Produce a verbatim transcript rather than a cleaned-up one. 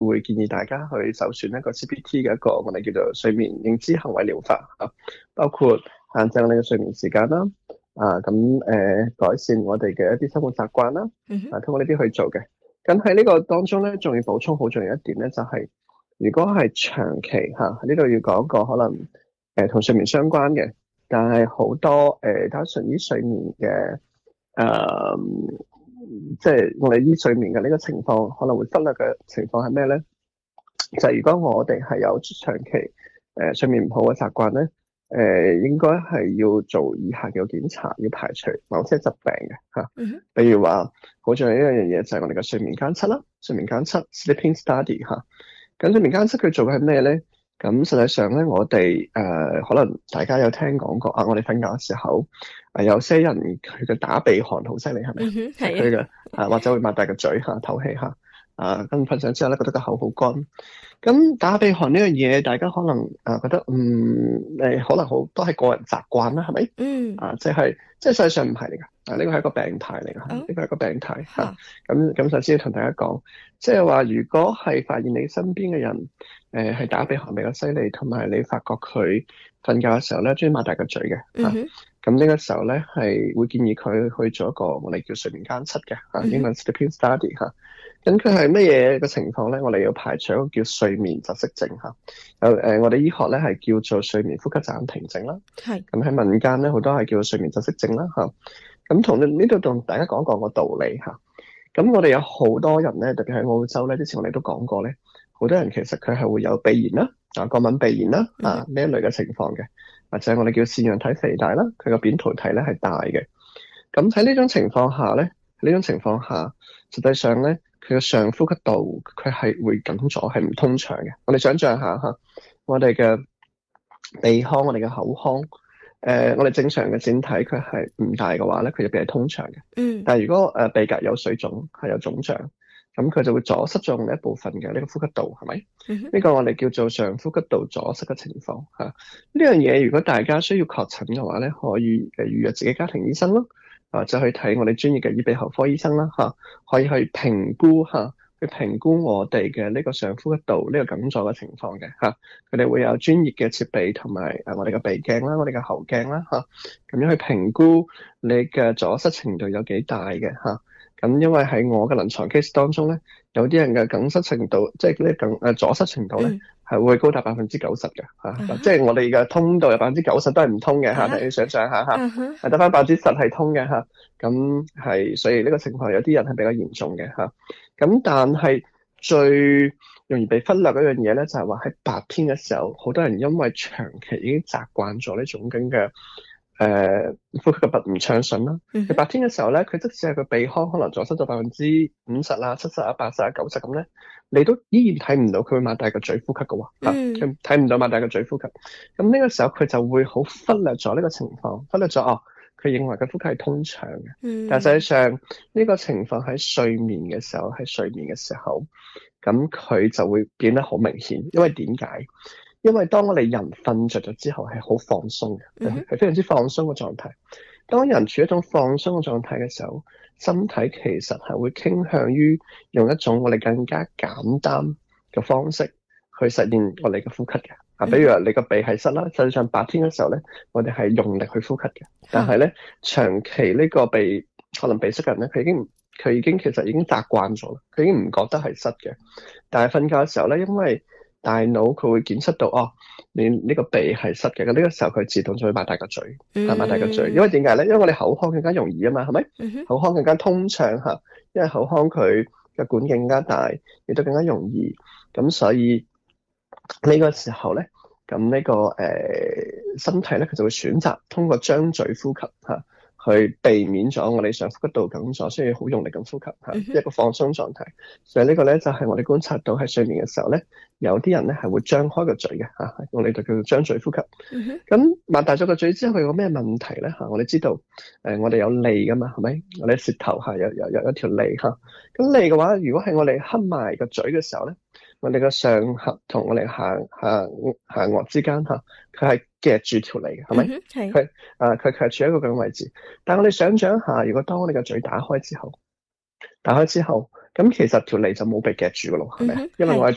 會建議大家去首選一個 C B T 嘅一個我哋叫做睡眠認知行為療法啊，包括限制我哋嘅睡眠時間啦，啊咁誒、呃、改善我哋嘅一啲生活習慣啦，啊通過呢啲去做嘅。咁喺呢個當中咧，仲要補充好重要一點咧，就係、是、如果係長期嚇，呢、啊、度要講個可能誒同、呃、睡眠相關嘅，但係好多誒單純於睡眠嘅誒，即係我哋依睡眠嘅呢個情況，可能會忽略嘅情況係咩咧？就係、是、如果我哋係有長期誒、呃、睡眠唔好嘅習慣咧。誒、呃，應該係要做以下嘅檢查，要排除某些疾病嘅吓。比、mm hmm. 如話，好重要一樣嘢就係我哋嘅睡眠監測啦，睡眠監測 sleeping study 吓。咁睡眠監測佢做嘅係咩咧？咁實際上咧，我哋誒、呃、可能大家有聽講過啊，我哋瞓覺嘅時候，啊有些人佢嘅打鼻鼾好犀利，係咪？係佢嘅啊，或者會擘大個嘴吓，唞氣吓。啊，跟瞓上之後咧，覺得個口好乾。咁打鼻鼾呢樣嘢，大家可能啊覺得嗯誒，可能好都係個人習慣啦，係咪？嗯。啊，即係即係實際上唔係嚟㗎。啊，呢個係一個病態嚟㗎，呢個係一個病態嚇。咁咁首先要同大家講，即係話如果係發現你身邊嘅人誒係、呃、打鼻鼾比較犀利，同埋你發覺佢瞓覺嘅時候咧，中意擘大個嘴嘅嚇。咁呢、嗯、哼個時候咧係會建議佢去做一個我哋叫睡眠監測嘅嚇，英文 sleeping study 嚇。咁佢係乜嘢嘅情況咧？我哋要排除一個叫睡眠窒息症嚇。有誒、呃，我哋醫學咧係叫做睡眠呼吸暫停症啦。係是。咁喺民間咧好多係叫做睡眠窒息症啦嚇。咁同呢度同大家講講個道理嚇。咁我哋有好多人咧，特別喺澳洲咧，之前我哋都講過咧，好多人其實佢係會有鼻炎啦，啊過敏鼻炎啦，啊呢一類嘅情況嘅，或者我哋叫腺樣體肥大啦，佢個扁桃體咧係大嘅。咁喺呢種情況下咧，呢種情況下，實際上咧。佢嘅上呼吸道佢係會緊咗，係唔通暢嘅。我哋想象下嚇，我哋嘅鼻腔、我哋嘅口腔，誒、呃，我哋正常嘅腺體佢係唔大嘅話咧，佢入邊係通暢嘅。嗯。但係如果誒鼻隔有水腫，係有腫脹，咁佢就會阻塞咗我哋一部分嘅呢個呼吸道，係咪？呢、嗯、哼個我哋叫做上呼吸道阻塞嘅情況嚇。呢樣嘢如果大家需要確診嘅話咧，可以誒預約自己家庭醫生咯。啊，就去睇我哋專業嘅耳鼻喉科醫生啦，嚇、啊，可以去評估嚇、啊，去評估我哋嘅呢個上呼吸道呢個緊阻嘅情況嘅嚇。佢、啊、哋會有專業嘅設備同埋誒我哋嘅鼻鏡啦，我哋嘅喉鏡啦嚇，咁、啊、樣去評估你嘅阻塞程度有幾大嘅嚇。咁、啊、因為喺我嘅臨床 case 當中咧，有啲人嘅緊塞程度，即係呢個誒阻塞程度咧，係、嗯、會高達百分之九十嘅嚇。Uh huh. 即係我哋嘅通道有百分之九十都係唔通嘅嚇，你、uh huh. 要想象下嚇，係得翻百分之十係通嘅嚇。咁係，所以呢個情況有啲人係比較嚴重嘅嚇。咁但係最容易被忽略嗰樣嘢咧，就係話喺白天嘅時候，好多人因為長期已經習慣咗呢種咁嘅誒呼吸嘅唔暢順啦。喺、mm hmm. 白天嘅時候咧，佢即使係個鼻腔可能阻塞咗百分之五十啊、七十啊、八十啊、九十咁咧，你都依然睇唔到佢會擘大個嘴呼吸嘅喎嚇，佢睇唔到擘大個嘴呼吸。咁呢個時候佢就會好忽略咗呢個情況，忽略咗哦。佢認為佢呼吸係通暢嘅，嗯、但實際上呢、這個情況喺睡眠嘅時候，喺睡眠嘅時候，咁佢就會變得好明顯。因為點解？因為當我哋人瞓着咗之後係好放鬆嘅，係、嗯、非常之放鬆嘅狀態。當人處於一種放鬆嘅狀態嘅時候，身體其實係會傾向於用一種我哋更加簡單嘅方式去實現我哋嘅呼吸嘅。啊，比如話你個鼻係塞啦，實際上白天嘅時候咧，我哋係用力去呼吸嘅。但係咧，長期呢個鼻可能鼻塞嘅人咧，佢已經佢已經其實已經習慣咗啦，佢已經唔覺得係塞嘅。但係瞓覺嘅時候咧，因為大腦佢會檢測到哦，你呢個鼻係塞嘅，咁呢個時候佢自動就會擘大個嘴，擘大個嘴。因為點解咧？因為我哋口腔更加容易啊嘛，係咪？嗯、哼口腔更加通暢嚇，因為口腔佢嘅管徑更加大，亦都更加容易。咁所以呢個時候咧，咁呢、這個誒、呃、身體咧，佢就會選擇通過張嘴呼吸嚇、啊，去避免咗我哋上呼吸道緊咗，所以好用力咁呼吸嚇，啊 mm hmm. 一個放鬆狀態。所以個呢個咧就係、是、我哋觀察到喺睡眠嘅時候咧，有啲人咧係會張開個嘴嘅嚇、啊，我哋就叫做張嘴呼吸。咁擘、mm hmm. 大咗個嘴之後，佢有咩問題咧嚇、啊？我哋知道誒、呃，我哋有脷噶嘛，係咪？我哋舌頭下有有有一條脷嚇。咁脷嘅話，如果係我哋黑埋個嘴嘅時候咧，我哋嘅上頜同我哋下下下顎之間嚇，佢係夾住條脷嘅，係咪？係。佢啊，佢佢係處於一個咁嘅位置。但係我哋想象下，如果當我哋嘅嘴打開之後，打開之後，咁其實條脷就冇被夾住嘅咯，係咪？因為我哋